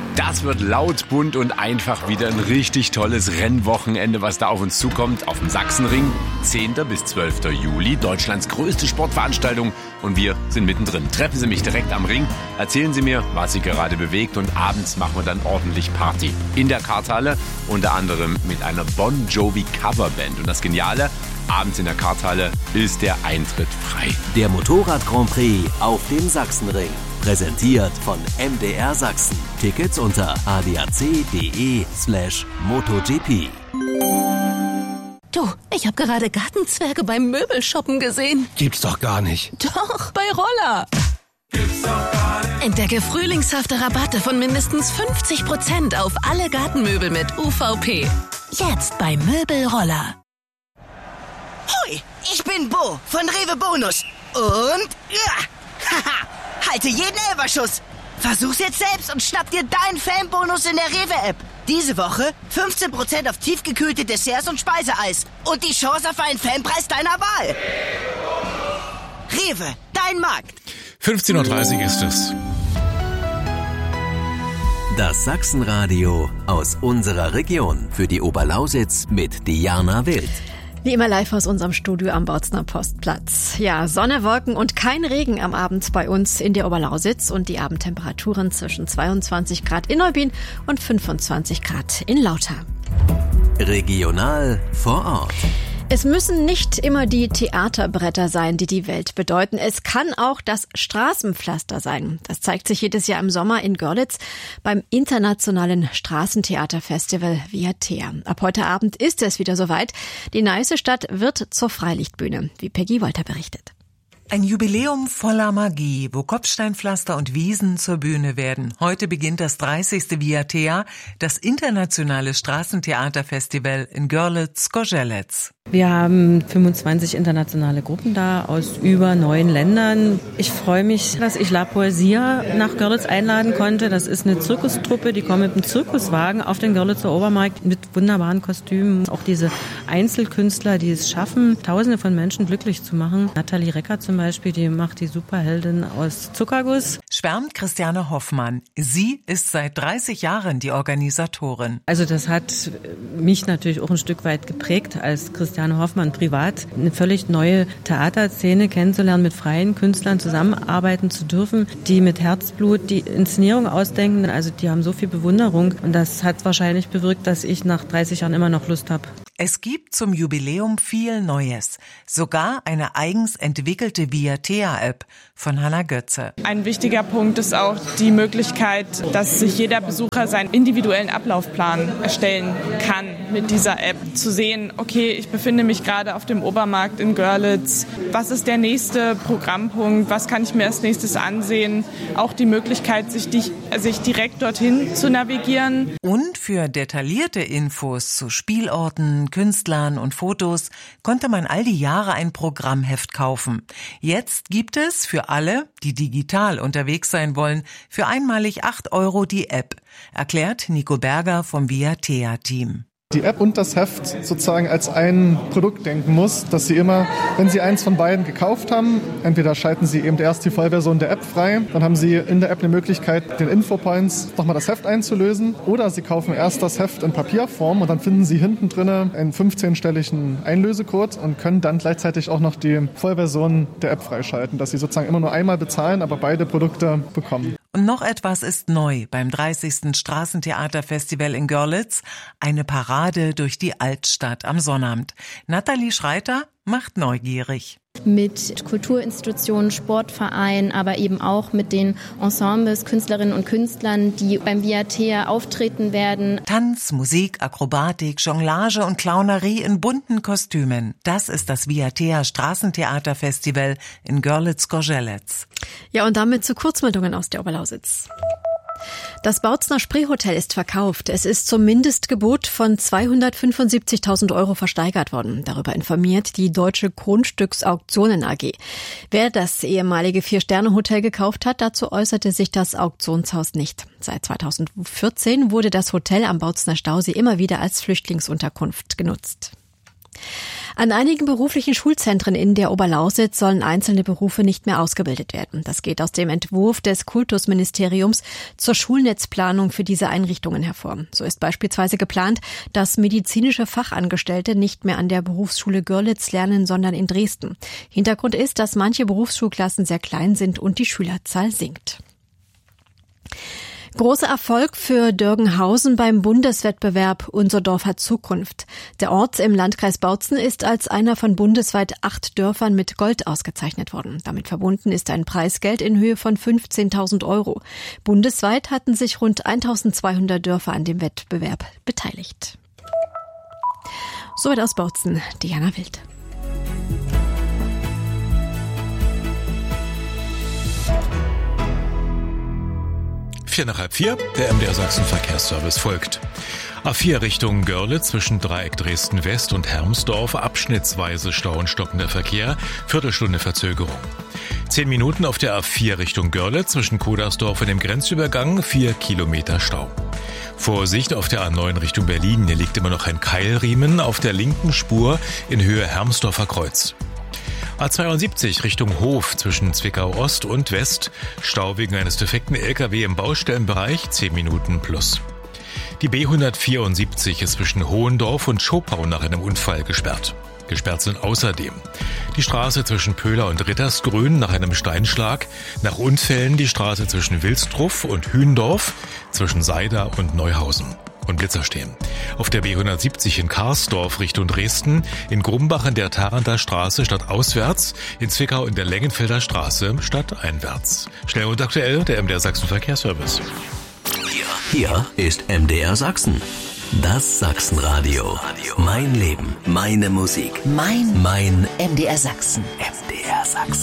Das wird laut, bunt und einfach wieder ein richtig tolles Rennwochenende, was da auf uns zukommt. Auf dem Sachsenring, 10. bis 12. Juli, Deutschlands größte Sportveranstaltung. Und wir sind mittendrin. Treffen Sie mich direkt am Ring, erzählen Sie mir, was Sie gerade bewegt. Und abends machen wir dann ordentlich Party. In der Karthalle, unter anderem mit einer Bon Jovi Coverband. Und das Geniale, abends in der Karthalle ist der Eintritt frei. Der Motorrad Grand Prix auf dem Sachsenring. Präsentiert von MDR Sachsen. Tickets unter adac.de/MotoGP. Du, ich habe gerade Gartenzwerge beim Möbelshoppen gesehen. Gibt's doch gar nicht. Doch, bei Roller. Gibt's doch gar nicht. Entdecke frühlingshafte Rabatte von mindestens 50% auf alle Gartenmöbel mit UVP. Jetzt bei Möbelroller. Hoi, ich bin Bo von Rewe Bonus. Und haha, halte jeden Elferschuss. Versuch's jetzt selbst und schnapp dir deinen Fanbonus in der Rewe-App. Diese Woche 15% auf tiefgekühlte Desserts und Speiseeis. Und die Chance auf einen Fanpreis deiner Wahl. Rewe, dein Markt. 15:30 Uhr ist es. Das Sachsenradio aus unserer Region für die Oberlausitz mit Diana Wild. Wie immer live aus unserem Studio am Bautzner Postplatz. Ja, Sonne, Wolken und kein Regen am Abend bei uns in der Oberlausitz und die Abendtemperaturen zwischen 22 Grad in Neubien und 25 Grad in Lauter. Regional vor Ort. Es müssen nicht immer die Theaterbretter sein, die die Welt bedeuten. Es kann auch das Straßenpflaster sein. Das zeigt sich jedes Jahr im Sommer in Görlitz beim internationalen Straßentheaterfestival Viatea. Ab heute Abend ist es wieder soweit. Die Neiße Stadt wird zur Freilichtbühne, wie Peggy Wolter berichtet. Ein Jubiläum voller Magie, wo Kopfsteinpflaster und Wiesen zur Bühne werden. Heute beginnt das 30. Viatea, das internationale Straßentheaterfestival in Görlitz-Gorzelec. Wir haben 25 internationale Gruppen da aus über 9 Ländern. Ich freue mich, dass ich La Poesia nach Görlitz einladen konnte. Das ist eine Zirkustruppe, die kommen mit einem Zirkuswagen auf den Görlitzer Obermarkt mit wunderbaren Kostümen. Auch diese Einzelkünstler, die es schaffen, Tausende von Menschen glücklich zu machen. Nathalie Recker zum Beispiel, die macht die Superheldin aus Zuckerguss. Schwärmt Christiane Hoffmann. Sie ist seit 30 Jahren die Organisatorin. Also das hat mich natürlich auch ein Stück weit geprägt als Christiane Hoffmann privat, eine völlig neue Theaterszene kennenzulernen, mit freien Künstlern zusammenarbeiten zu dürfen, die mit Herzblut die Inszenierung ausdenken. Also die haben so viel Bewunderung und das hat wahrscheinlich bewirkt, dass ich nach 30 Jahren immer noch Lust habe. Es gibt zum Jubiläum viel Neues. Sogar eine eigens entwickelte Viatea-App von Hanna Götze. Ein wichtiger Punkt ist auch die Möglichkeit, dass sich jeder Besucher seinen individuellen Ablaufplan erstellen kann mit dieser App. Zu sehen, okay, ich befinde mich gerade auf dem Obermarkt in Görlitz. Was ist der nächste Programmpunkt? Was kann ich mir als nächstes ansehen? Auch die Möglichkeit, sich direkt dorthin zu navigieren. Und für detaillierte Infos zu Spielorten, Künstlern und Fotos konnte man all die Jahre ein Programmheft kaufen. Jetzt gibt es für alle, die digital unterwegs sein wollen, für einmalig 8 € die App, erklärt Nico Berger vom Viatea-Team. Die App und das Heft sozusagen als ein Produkt denken muss, dass Sie immer, wenn Sie eins von beiden gekauft haben, entweder schalten Sie eben erst die Vollversion der App frei, dann haben Sie in der App eine Möglichkeit, den Infopoints nochmal das Heft einzulösen, oder Sie kaufen erst das Heft in Papierform und dann finden Sie hinten drin einen 15-stelligen Einlösecode und können dann gleichzeitig auch noch die Vollversion der App freischalten, dass Sie sozusagen immer nur einmal bezahlen, aber beide Produkte bekommen. Und noch etwas ist neu beim 30. Straßentheaterfestival in Görlitz, eine Parade durch die Altstadt am Sonnabend. Nathalie Schreiter macht neugierig. Mit Kulturinstitutionen, Sportvereinen, aber eben auch mit den Ensembles, Künstlerinnen und Künstlern, die beim Viatea auftreten werden. Tanz, Musik, Akrobatik, Jonglage und Clownerie in bunten Kostümen. Das ist das Viatea Straßentheaterfestival in Görlitz-Gorzelec. Ja, und damit zu Kurzmeldungen aus der Oberlausitz. Das Bautzner Spreehotel ist verkauft. Es ist zum Mindestgebot von 275.000 € versteigert worden. Darüber informiert die Deutsche Grundstücksauktionen AG. Wer das ehemalige 4-Sterne-Hotel gekauft hat, dazu äußerte sich das Auktionshaus nicht. Seit 2014 wurde das Hotel am Bautzner Stausee immer wieder als Flüchtlingsunterkunft genutzt. An einigen beruflichen Schulzentren in der Oberlausitz sollen einzelne Berufe nicht mehr ausgebildet werden. Das geht aus dem Entwurf des Kultusministeriums zur Schulnetzplanung für diese Einrichtungen hervor. So ist beispielsweise geplant, dass medizinische Fachangestellte nicht mehr an der Berufsschule Görlitz lernen, sondern in Dresden. Hintergrund ist, dass manche Berufsschulklassen sehr klein sind und die Schülerzahl sinkt. Großer Erfolg für Dörgenhausen beim Bundeswettbewerb Unser Dorf hat Zukunft. Der Ort im Landkreis Bautzen ist als einer von bundesweit 8 Dörfern mit Gold ausgezeichnet worden. Damit verbunden ist ein Preisgeld in Höhe von 15.000 Euro. Bundesweit hatten sich rund 1.200 Dörfer an dem Wettbewerb beteiligt. Soweit aus Bautzen, Diana Wild. 4:03, der MDR Sachsen Verkehrsservice folgt. A4 Richtung Görlitz zwischen Dreieck Dresden West und Hermsdorf, abschnittsweise Stau und stockender Verkehr, Viertelstunde Verzögerung. 10 Minuten auf der A4 Richtung Görlitz zwischen Kodersdorf und dem Grenzübergang, 4 Kilometer Stau. Vorsicht auf der A9 Richtung Berlin, hier liegt immer noch ein Keilriemen auf der linken Spur in Höhe Hermsdorfer Kreuz. A72 Richtung Hof zwischen Zwickau Ost und West, Stau wegen eines defekten LKW im Baustellenbereich, 10 Minuten plus. Die B174 ist zwischen Hohendorf und Schopau nach einem Unfall gesperrt. Gesperrt sind außerdem die Straße zwischen Pöhler und Rittersgrün nach einem Steinschlag, nach Unfällen die Straße zwischen Wilstruff und Hündorf, zwischen Seida und Neuhausen. Und Blitzer stehen. Auf der B170 in Karsdorf Richtung Dresden, in Grumbach in der Tharanter Straße stadtauswärts, in Zwickau in der Längenfelder Straße stadteinwärts. Schnell und aktuell der MDR Sachsen Verkehrsservice. Hier ist MDR Sachsen. Das Sachsenradio. Mein Leben, meine Musik, mein MDR Sachsen. MDR Sachsen.